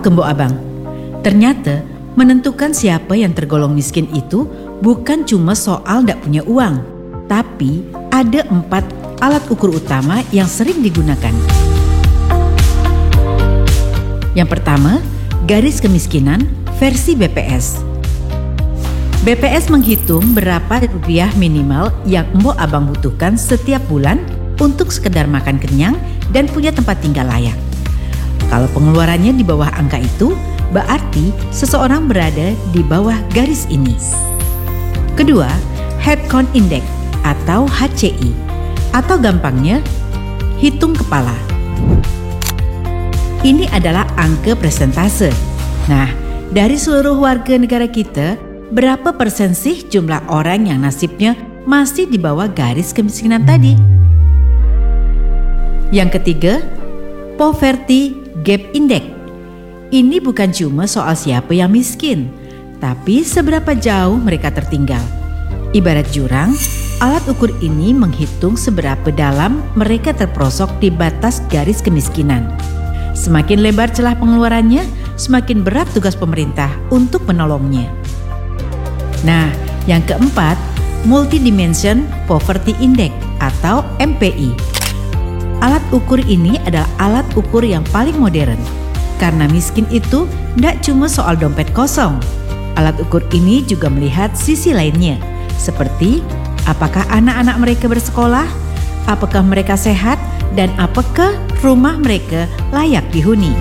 ke Mbok Abang. Ternyata menentukan siapa yang tergolong miskin itu bukan cuma soal ndak punya uang, tapi ada 4 alat ukur utama yang sering digunakan. Yang pertama, garis kemiskinan versi BPS. BPS menghitung berapa rupiah minimal yang Mbok Abang butuhkan setiap bulan untuk sekedar makan kenyang dan punya tempat tinggal layak. Kalau pengeluarannya di bawah angka itu, berarti seseorang berada di bawah garis ini. Kedua, Head Count Index atau HCI, atau gampangnya hitung kepala. Ini adalah angka persentase. Nah, dari seluruh warga negara kita, berapa persen sih jumlah orang yang nasibnya masih di bawah garis kemiskinan tadi? Yang ketiga, Poverty Gap Index. Ini bukan cuma soal siapa yang miskin, tapi seberapa jauh mereka tertinggal. Ibarat jurang, alat ukur ini menghitung seberapa dalam mereka terperosok di batas garis kemiskinan. Semakin lebar celah pengeluarannya, semakin berat tugas pemerintah untuk menolongnya. Nah, yang keempat, Multidimension Poverty Index atau MPI. Alat ukur ini adalah alat ukur yang paling modern. Karena miskin itu tidak cuma soal dompet kosong. Alat ukur ini juga melihat sisi lainnya, seperti apakah anak-anak mereka bersekolah, apakah mereka sehat, dan apakah rumah mereka layak dihuni.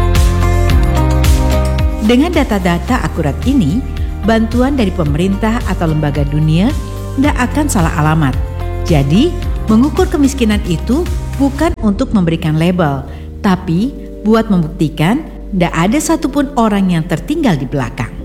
Dengan data-data akurat ini, bantuan dari pemerintah atau lembaga dunia tidak akan salah alamat. Jadi, mengukur kemiskinan itu bukan untuk memberikan label, tapi buat membuktikan tidak ada satupun orang yang tertinggal di belakang.